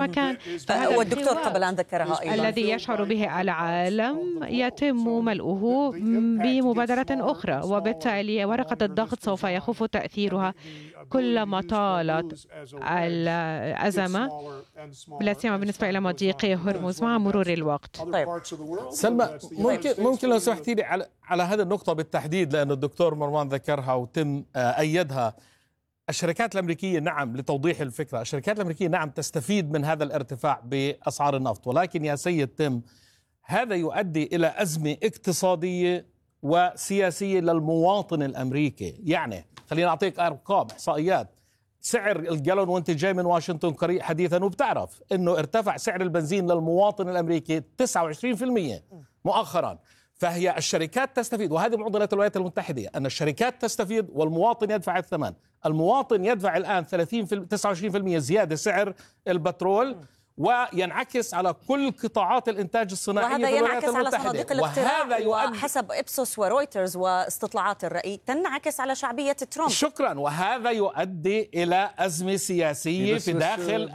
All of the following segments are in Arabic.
المكان. والدكتور قبل أن ذكرها أيضا الذي يشعر به العالم يتم ملؤه بمبادرة أخرى، وبالتالي ورقة الضغط سوف يخف تأثيرها كلما طالت الأزمة، لا سيما بالنسبة إلى مضيق هرمز مع مرور الوقت. طيب سلمى، ممكن لو سمحتي لي على هذه النقطة بالتحديد، لأن الدكتور مروان ذكرها وتم أيدها. الشركات الأمريكية نعم، لتوضيح الفكرة، الشركات الأمريكية نعم تستفيد من هذا الارتفاع بأسعار النفط، ولكن يا سيد تم، هذا يؤدي إلى أزمة اقتصادية وسياسية للمواطن الأمريكي. يعني خلينا أعطيك أرقام إحصائيات. سعر الجالون وانت جاي من واشنطن قريب حديثا، وبتعرف انه ارتفع سعر البنزين للمواطن الامريكي 29% مؤخرا. فهي الشركات تستفيد، وهذه معضلة الولايات المتحدة، ان الشركات تستفيد والمواطن يدفع الثمن. المواطن يدفع الان 29% زيادة سعر البترول، وينعكس على كل قطاعات الإنتاج الصناعي وهذا في الولايات ينعكس على المتحدة. صناديق الاقتراع، وحسب إبسوس ورويترز واستطلاعات الرأي تنعكس على شعبية ترامب. شكرا. وهذا يؤدي إلى أزمة سياسية في داخل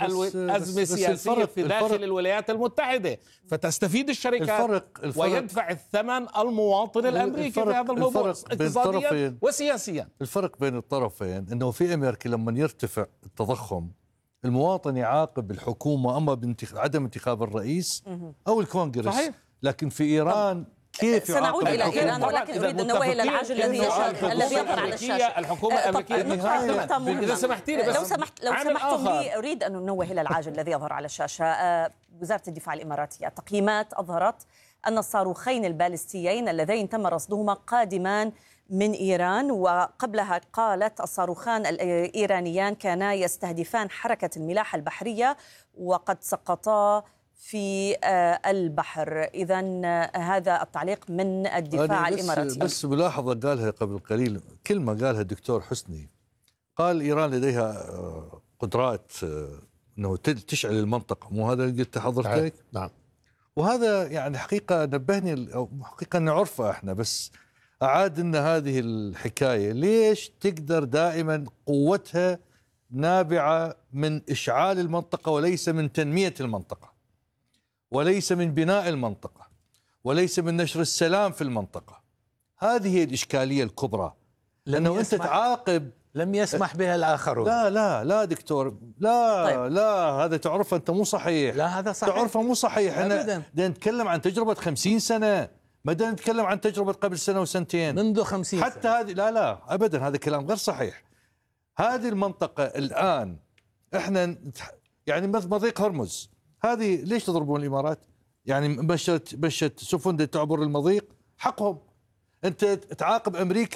داخل الولايات المتحدة، فتستفيد الشركات ويدفع الثمن المواطن الأمريكي في هذا الموضوع اقتصاديا وسياسيا. الفرق بين الطرفين أنه في أمريكا لما يرتفع التضخم المواطن يعاقب الحكومة أما عدم انتخاب الرئيس أو الكونغرس. صحيح. لكن في إيران كيف سنعود إلى إيران، ولكن أريد أن ننوه إلى العاجل الذي يظهر على الشاشة. الحكومة الأمريكية إذا سمحتي لي، لو سمحتم لي أريد أن ننوه إلى العاجل الذي يظهر على الشاشة. وزارة الدفاع الإماراتية التقييمات أظهرت أن الصاروخين البالستيين اللذين تم رصدهما قادمان من إيران، وقبلها قالت الصاروخان الإيرانيان كانا يستهدفان حركة الملاحة البحرية وقد سقطا في البحر. إذن هذا التعليق من الدفاع الإماراتي. بس ملاحظة قالها قبل قليل، كلمة قالها الدكتور حسني، قال إيران لديها قدرات أنه تشعل المنطقة، مو هذا اللي قلت حضرتك؟ نعم. وهذا يعني حقيقة نبهني، حقيقة نعرفها احنا، بس أعاد لنا هذه الحكاية. ليش تقدر دائما قوتها نابعة من إشعال المنطقة وليس من تنمية المنطقة، وليس من بناء المنطقة، وليس من نشر السلام في المنطقة؟ هذه هي الإشكالية الكبرى، لأنه أنت تعاقب. لم يسمح بها الآخرون. لا دكتور، لا طيب. لا هذا تعرف أنت مو صحيح. لا هذا صحيح، تعرفه مو صحيح. احنا نتكلم عن تجربة 50 سنة، ما نتكلم عن تجربة قبل سنة وسنتين، منذ 50 حتى سنة. هذه لا أبدا، هذا كلام غير صحيح. هذه المنطقة الآن احنا يعني مضيق هرمز هذه ليش تضربون الإمارات؟ يعني مشت سفن تعبر المضيق، حقهم. أنت تعاقب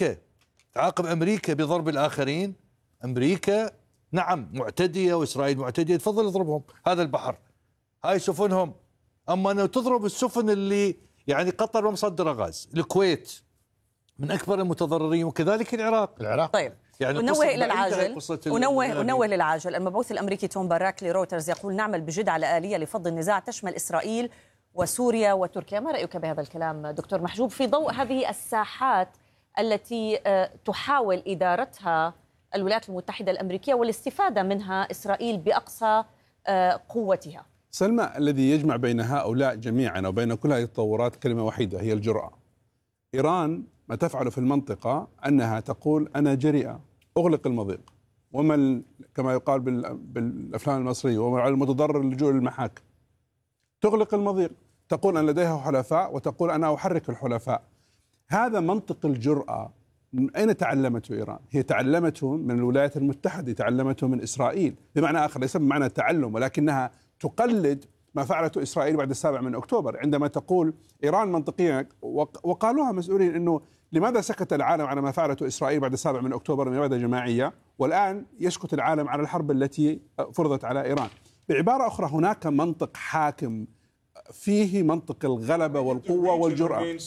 أمريكا بضرب الآخرين. أمريكا نعم معتدية وإسرائيل معتدية، تفضل اضربهم، هذا البحر، هاي سفنهم. أما أنه تضرب السفن اللي يعني قطر ومصدرة غاز، الكويت من أكبر المتضررين، وكذلك العراق. طيب يعني ونوه إلى العاجل، ونوه للعاجل. المبعوث الأمريكي توم باراك لرويترز يقول نعمل بجد على آلية لفض النزاع تشمل إسرائيل وسوريا وتركيا. ما رأيك بهذا الكلام دكتور محجوب في ضوء هذه الساحات التي تحاول إدارتها الولايات المتحدة الأمريكية والاستفادة منها إسرائيل بأقصى قوتها؟ سلمى، الذي يجمع بين هؤلاء جميعا وبين كل هذه التطورات كلمة وحيدة، هي الجرأة. إيران ما تفعل في المنطقة أنها تقول أنا جريئة، أغلق المضيق، كما يقال بالأفلام المصرية، ومن على المتضرر اللجوء للمحاكم. تغلق المضيق، تقول أن لديها حلفاء، وتقول أنا أحرك الحلفاء. هذا منطق الجرأة. من أين تعلمته إيران؟ هي تعلمته من الولايات المتحدة، تعلمته من إسرائيل، بمعنى آخر ليس بمعنى تعلم، ولكنها تقلد ما فعلته إسرائيل بعد 7 أكتوبر، عندما تقول إيران منطقيا، وقالوها مسؤولين أنه لماذا سكت العالم على ما فعلته إسرائيل بعد 7 أكتوبر من مبادئ جماعية، والآن يسكت العالم على الحرب التي فرضت على إيران. بعبارة أخرى، هناك منطق حاكم فيه منطق الغلبة والقوة والجرأة.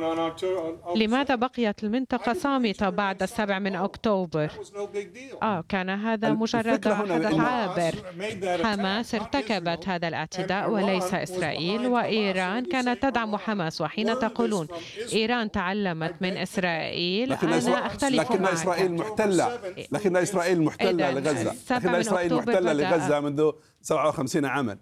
لماذا بقيت المنطقة صامتة بعد 7 أكتوبر؟ كان هذا مجرد حدث عابر. حماس ارتكبت هذا الاعتداء وليس إسرائيل، وإيران كانت تدعم حماس. وحين تقولون إيران تعلمت من إسرائيل، أنا أختلف معك. لكن إسرائيل محتلة لغزة، منذ 57 عاما.